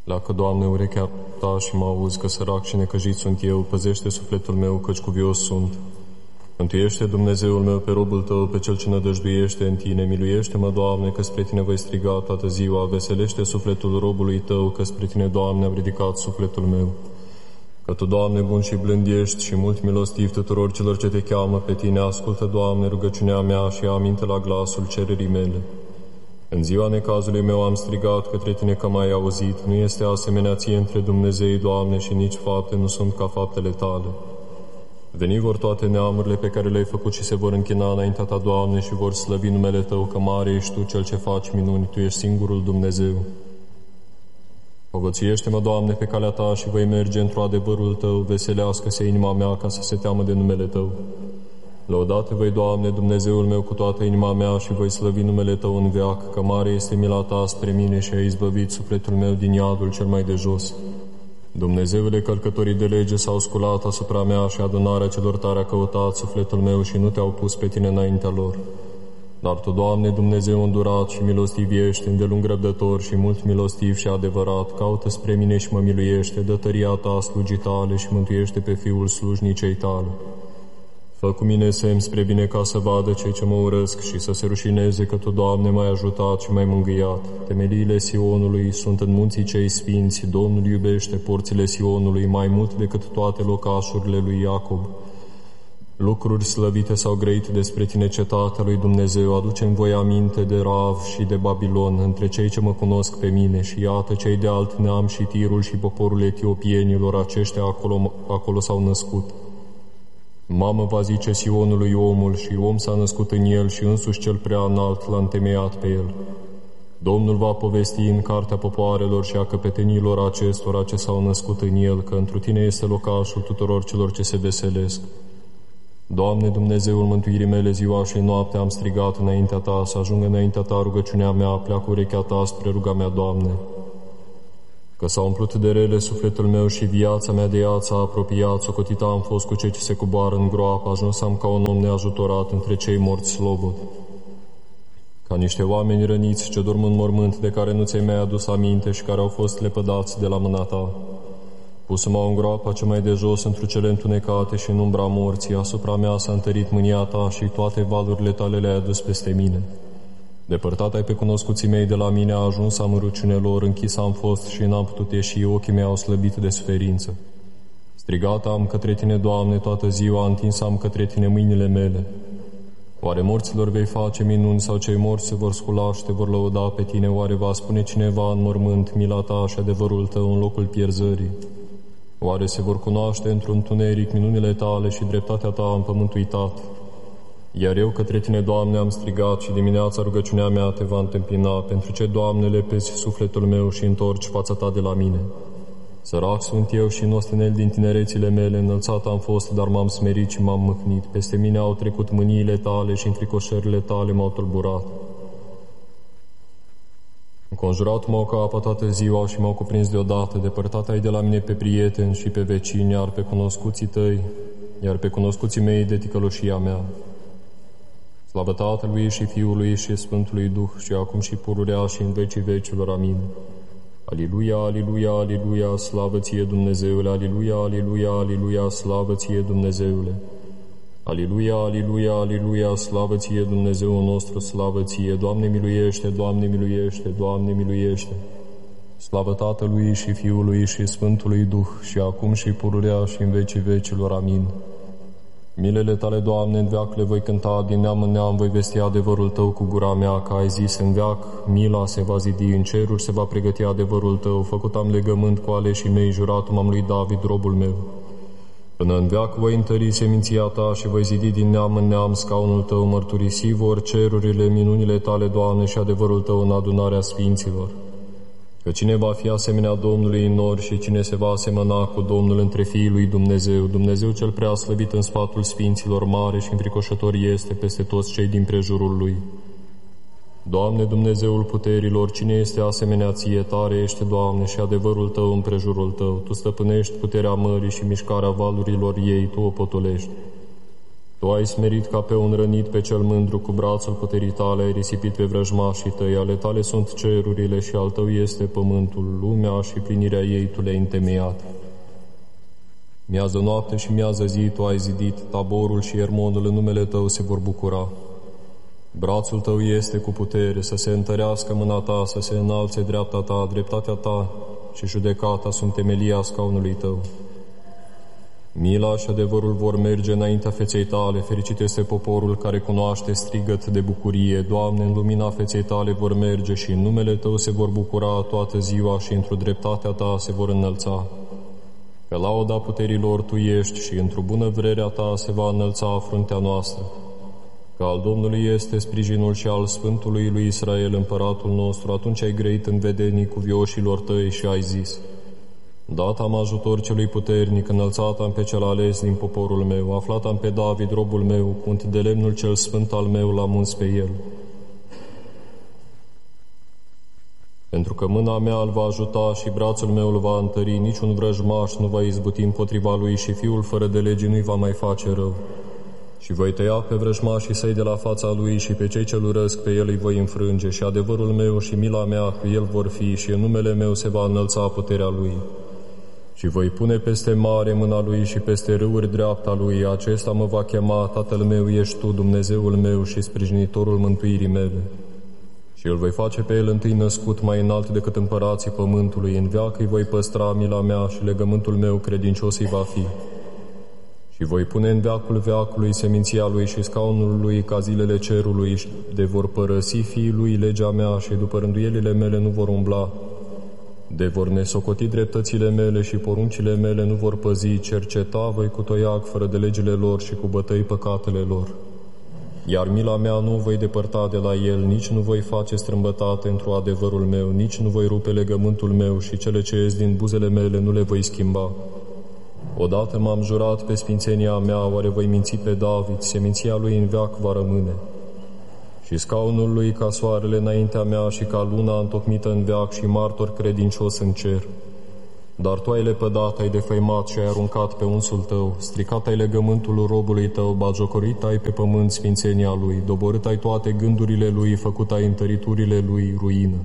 Leacă, Doamne, urechea Ta și mă auzi, că sărac și necăjit sunt eu, păzește sufletul meu, căci cuvios sunt. Mântuiește, Dumnezeul meu, pe robul Tău, pe cel ce nădăjduiește în Tine. Miluiește-mă, Doamne, că spre Tine voi striga toată ziua. Veselește sufletul robului Tău, că spre Tine, Doamne, am ridicat sufletul meu. Că Tu, Doamne, bun și blând ești și mult milostiv tuturor celor ce Te cheamă pe Tine, ascultă, Doamne, rugăciunea mea și aminte la glasul cererii mele. În ziua necazului meu am strigat către Tine că m-ai auzit. Nu este asemenea Ție între Dumnezei, Doamne, și nici fapte nu sunt ca faptele Tale. Veni vor toate neamurile pe care le-ai făcut și se vor închina înaintea Ta, Doamne, și vor slăvi numele Tău, că mare ești Tu, Cel ce faci minuni, Tu ești singurul Dumnezeu. Povățuiește-mă, Doamne, pe calea Ta și voi merge într-o adevărul Tău, veselească-se inima mea ca să se teamă de numele Tău. Lăudate voi, Doamne, Dumnezeul meu, cu toată inima mea și voi slăvi numele Tău în veac, că mare este mila Ta spre mine și ai izbăvit sufletul meu din iadul cel mai de jos. Dumnezeule, călcătorii de lege s-au sculat asupra mea și adunarea celor tare a căutat sufletul meu și nu Te-au pus pe Tine înaintea lor. Dar Tu, Doamne, Dumnezeu îndurat și milostiv ești, îndelung răbdător și mult milostiv și adevărat, caută spre mine și mă miluiește, dă tăria Ta slugii Tale și mântuiește pe fiul slujnicei Tale. Fă cu mine semn spre bine ca să vadă cei ce mă urăsc și să se rușineze că Tu, Doamne, m-ai ajutat și m-ai mângâiat. Temeliile Sionului sunt în munții cei sfinți, Domnul iubește porțile Sionului mai mult decât toate locașurile lui Iacob. Lucruri slăvite s-au grăit despre Tine, cetatea lui Dumnezeu, aduce-mi voi aminte de Rav și de Babilon, între cei ce mă cunosc pe mine, și iată cei de alt neam și Tirul și poporul etiopienilor, aceștia acolo s-au născut. Mamă, va zice Sionului omul, și om s-a născut în el și însuși cel prea înalt l-a întemeiat pe el. Domnul va povesti în cartea popoarelor și a căpetenilor acestora ce s-au născut în el, că întru Tine este locașul tuturor celor ce se veselesc. Doamne, Dumnezeul mântuirii mele, ziua și noaptea am strigat înaintea Ta, să ajungă înaintea Ta rugăciunea mea, pleacă urechea Ta spre ruga mea, Doamne. Că s-a umplut de rele sufletul meu și viața mea de ea s-a apropiat, socotită am fost cu cei ce se coboară în groapă, ajuns am ca un om neajutorat între cei morți slobod. Ca niște oameni răniți ce dorm în mormânt, de care nu ți-ai mai adus aminte și care au fost lepădați de la mâna Ta. Pusă-mă în groapa cea mai de jos, într-o cele întunecate și în umbra morții, asupra mea s-a întărit mânia Ta și toate valurile Tale le-ai adus peste mine. Depărtat ai pe cunoscuții mei de la mine, a ajuns am în ruciunea lor, închis am fost și n-am putut ieși, ochii mei au slăbit de suferință. Strigat am către Tine, Doamne, toată ziua, întins am către Tine mâinile mele. Oare morților vei face minuni sau cei morți se vor scula și Te vor lăuda pe Tine? Oare va spune cineva în mormânt mila Ta și adevărul Tău în locul pierzării? Oare se vor cunoaște într-un tuneric minunile Tale și dreptatea Ta în pământul uitat? Iar eu către Tine, Doamne, am strigat și dimineața rugăciunea mea Te va întâmpina. Pentru ce, Doamne, lepezi sufletul meu și întorci fața Ta de la mine? Sărac sunt eu și nostenel din tinerețile mele, înălțat am fost, dar m-am smerit și m-am mâhnit. Peste mine au trecut mâniile Tale și înfricoșările Tale m-au tulburat. Înconjurat m-au ca apă toată ziua și m-au cuprins deodată. Depărtat ai de la mine pe prieteni și pe vecini, iar pe cunoscuții mei de ticăloșia mea. Slavă Tatălui și Fiului și Sfântului Duh, și acum și pururea și în vecii vecilor. Amin. Aliluia, aliluia, aliluia, slavă Ție, Dumnezeule, aliluia, aliluia, aliluia, slavă Ție, Dumnezeule. Aliluia, aliluia, aliluia, slavă Ție, Dumnezeul nostru, slavă Ție, Doamne miluiește, Doamne miluiește, Doamne miluiește. Slavă Tatălui și Fiului și Sfântului Duh, și acum și pururea și în vecii vecilor. Amin. Milele Tale, Doamne, în veac le voi cânta, din neam în neam voi vesti adevărul Tău cu gura mea, că ai zis în veac, mila se va zidi, în ceruri se va pregăti adevărul Tău, făcut am legământ cu aleșii mei, juratul am lui David, robul meu. Până în veac voi întări seminția Ta și voi zidi din neam în neam scaunul Tău, mărturisi vor cerurile, minunile Tale, Doamne, și adevărul Tău în adunarea sfinților. Că cine va fi asemenea Domnului în nori și cine se va asemăna cu Domnul între fiii lui Dumnezeu, Dumnezeu cel prea slăvit în sfatul sfinților, mare și înfricoșător este peste toți cei din prejurul Lui. Doamne, Dumnezeul puterilor, cine este asemenea Ție? Tare ești, Doamne, și adevărul Tău în prejurul Tău. Tu stăpânești puterea mării și mișcarea valurilor ei, Tu o potolești. Tu ai smerit ca pe un rănit pe cel mândru, cu brațul puterii tale ai risipit pe vrăjmașii tăi, ale tale sunt cerurile și al tău este pământul, lumea și plinirea ei tu le-ai întemeiat. Miază noapte și miază zi tu ai zidit, Taborul și Ermonul în numele tău se vor bucura. Brațul tău este cu putere, să se întărească mâna ta, să se înalțe dreapta ta, dreptatea ta și judecata sunt temelia scaunului tău. Mila și adevărul vor merge înaintea feței tale, fericit este poporul care cunoaște strigăt de bucurie. Doamne, în lumina feței tale vor merge și în numele tău se vor bucura toată ziua și într-o dreptatea ta se vor înălța. Pe lauda puterilor tu ești și într-o bună vrerea ta se va înălța fruntea noastră. Că al Domnului este sprijinul și al Sfântului lui Israel, împăratul nostru, atunci ai grăit în vedenii cuvioșilor tăi și ai zis: Dat am ajutor celui puternic, înălțat am pe cel ales din poporul meu, aflat am pe David, robul meu, unt de lemnul cel sfânt al meu l-am uns pe el. Pentru că mâna mea îl va ajuta și brațul meu îl va întări, niciun vrăjmaș nu va izbuti împotriva lui și fiul fără de lege nu-i va mai face rău. Și voi tăia pe vrăjmașii săi de la fața lui și pe cei ce-l urăsc pe el îi voi înfrânge și adevărul meu și mila mea cu el vor fi și în numele meu se va înălța puterea lui. Și voi pune peste mare mâna lui și peste râuri dreapta lui, acesta mă va chema, Tatăl meu ești tu, Dumnezeul meu și sprijinitorul mântuirii mele. Și îl voi face pe el întâi născut mai înalt decât împărații pământului, în veac îi voi păstra mila mea și legământul meu credincios îi va fi. Și voi pune în veacul veacului seminția lui și scaunul lui ca zilele cerului, de vor părăsi fiii lui legea mea și după rânduielile mele nu vor umbla. De vor nesocoti dreptățile mele și poruncile mele nu vor păzi, cerceta voi cu toiac fără de legile lor și cu bătăi păcatele lor. Iar mila mea nu voi depărta de la el, nici nu voi face strâmbătate într-o adevărul meu, nici nu voi rupe legământul meu și cele ce ies din buzele mele nu le voi schimba. Odată m-am jurat pe sfințenia mea, oare voi minți pe David, seminția lui în veac va rămâne. Și scaunul lui ca soarele înaintea mea și ca luna întocmită în veac și martor credincios în cer. Dar tu ai lepădat, ai defăimat și ai aruncat pe unsul tău, stricat ai legământul robului tău, batjocorit ai pe pământ sfințenia lui, doborât ai toate gândurile lui, făcut ai întăriturile lui ruină.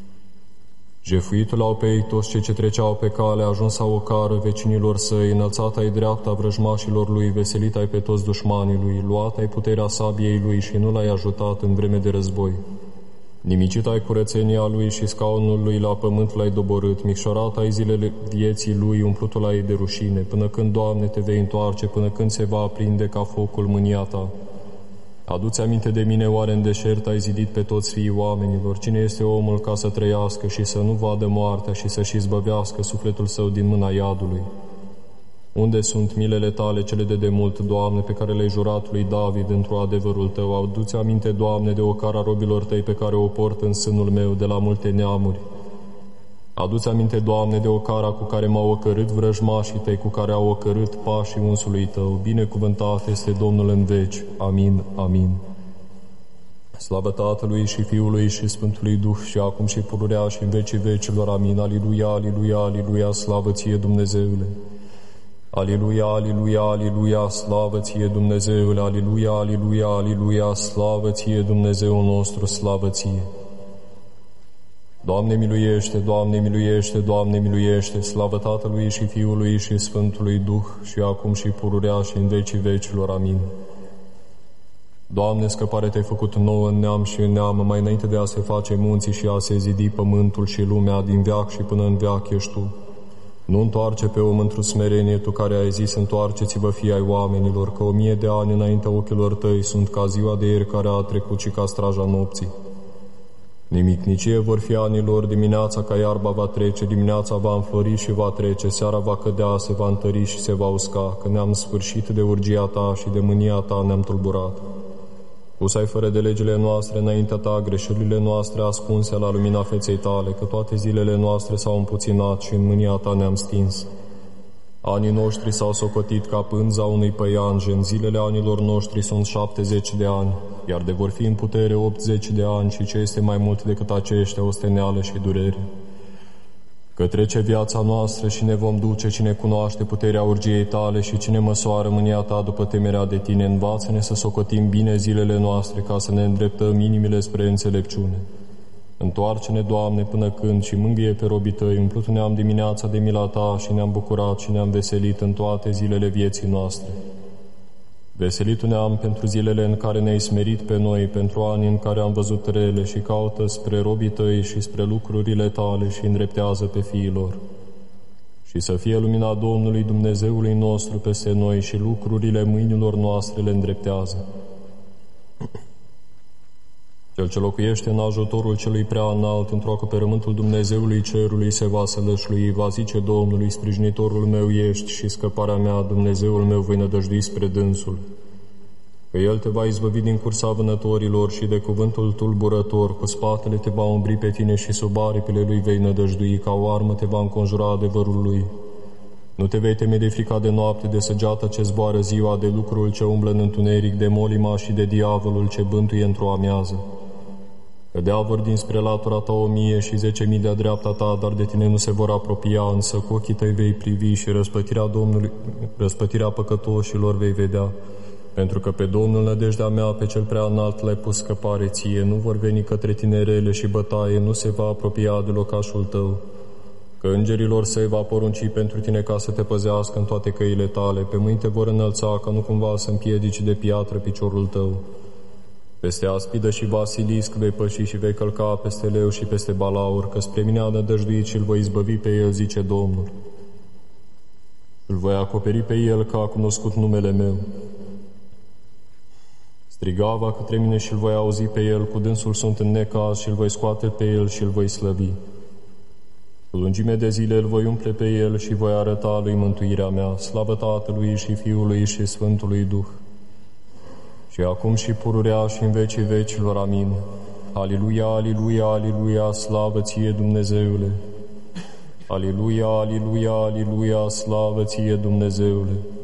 Jefuit l-au pe ei toți cei ce treceau pe cale, ajuns au o cară vecinilor săi, înălțat ai dreapta vrăjmașilor lui, veselit ai pe toți dușmanii lui, luat ai puterea sabiei lui și nu l-ai ajutat în vreme de război. Nimicit ai curățenia lui și scaunul lui la pământ l-ai doborât, micșorat ai zilele vieții lui, umplutul ai de rușine, până când, Doamne, te vei întoarce, până când se va aprinde ca focul mânia ta. Adu-ți aminte de mine, oare în deșert ai zidit pe toți fiii oamenilor? Cine este omul ca să trăiască și să nu vadă moartea și să-și izbăvească sufletul său din mâna iadului? Unde sunt milele tale, cele de demult, Doamne, pe care le-ai jurat lui David într-o adevărul tău? Adu-ți aminte, Doamne, de ocara robilor tăi pe care o port în sânul meu de la multe neamuri. Adu-ți aminte, Doamne, de ocara cu care m-au ocărât vrăjmașii tăi, cu care au ocărât pașii unsului tău. Binecuvântat este Domnul în veci. Amin, amin. Slavă Tatălui și Fiului și Sfântului Duh și acum și pururea și în vecii vecilor. Amin. Aliluia, aliluia, aliluia, slavă ție, Dumnezeule. Aliluia, aliluia, aliluia, slavă ție, Dumnezeule. Aliluia, aliluia, aliluia, slavă ție, Dumnezeul nostru, slavă ție. Doamne miluiește, Doamne miluiește, Doamne miluiește, slavă Tatălui și Fiului și Sfântului Duh și acum și pururea și în vecii vecilor. Amin. Doamne, scăpare te-ai făcut nouă în neam și în neam, mai înainte de a se face munții și a se zidi pământul și lumea, din veac și până în veac ești tu. Nu întoarce pe om într-o smerenie, tu care ai zis, întoarceți-vă fii ai oamenilor, că 1000 de ani înaintea ochilor tăi sunt ca ziua de ieri care a trecut și ca straja nopții. Nimicnicie vor fi anilor, dimineața ca iarba va trece, dimineața va înflori și va trece, seara va cădea, se va întări și se va usca, că ne-am sfârșit de urgia ta și de mânia ta ne-am tulburat. Pus ai fără de legile noastre înaintea ta, greșelile noastre ascunse la lumina feței tale, că toate zilele noastre s-au împuținat și în mânia ta ne-am stins. Anii noștri s-au socotit ca pânza unui păianjen, zilele anilor noștri sunt 70 de ani, iar de vor fi în putere 80 de ani și ce este mai mult decât aceștia, osteneală și durere. Că trece viața noastră și ne vom duce, cine cunoaște puterea urgiei tale și cine măsoară mânia ta după temerea de tine, învață-ne să socotim bine zilele noastre ca să ne îndreptăm inimile spre înțelepciune. Întoarce-ne, Doamne, până când și mângâie pe robii tăi, umplut-ne-am dimineața de mila ta și ne-am bucurat și ne-am veselit în toate zilele vieții noastre. Veselitu-ne-am pentru zilele în care ne-ai smerit pe noi, pentru ani în care am văzut rele și caută spre robii tăi și spre lucrurile tale și îndreptează pe fiilor. Și să fie lumina Domnului Dumnezeului nostru peste noi și lucrurile mâinilor noastre le îndreptează. Cel ce locuiește în ajutorul celui prea înalt, într-o acoperământul Dumnezeului cerului se va sălășlui, va zice Domnului, sprijinitorul meu ești și scăparea mea, Dumnezeul meu voi nădăjdui spre dânsul. Că El te va izbăvi din cursa vânătorilor și de cuvântul tulburător, cu spatele te va umbri pe tine și sub aripile Lui vei nădăjdui, ca o armă te va înconjura adevărul Lui. Nu te vei teme de frica de noapte, de săgeata ce zboară ziua, de lucrul ce umblă în întuneric, de molima și de diavolul ce bântuie într-o amiază. Că de vor dinspre latura ta 1000 și 10.000 de-a dreapta ta, dar de tine nu se vor apropia, însă cu ochii tăi vei privi și răspătirea păcătoșilor vei vedea, pentru că pe Domnul nădejdea mea, pe cel prea înalt l-ai pus scăpare ție, nu vor veni către tine rele și bătaie, nu se va apropia de locașul tău. Că îngerilor săi va porunci pentru tine ca să te păzească în toate căile tale, pe mâini te vor înălța ca nu cumva să împiedici de piatră piciorul tău. Peste aspidă și basilisc vei păși și vei călca peste leu și peste balaur, că spre mine a nădăjduit și îl voi izbăvi pe el, zice Domnul. Îl voi acoperi pe el că a cunoscut numele meu. Striga va către mine și îl voi auzi pe el, cu dânsul sunt în necaz și îl voi scoate pe el și îl voi slăvi. Cu lungime de zile îl voi umple pe el și voi arăta lui mântuirea mea, slavă Tatălui și Fiului și Sfântului Duh. Și acum și pururea și în vecii vecilor, amin. Aliluia, aliluia, aliluia, slavă ție, Dumnezeule! Aliluia, aliluia, aliluia, slavă ție, Dumnezeule!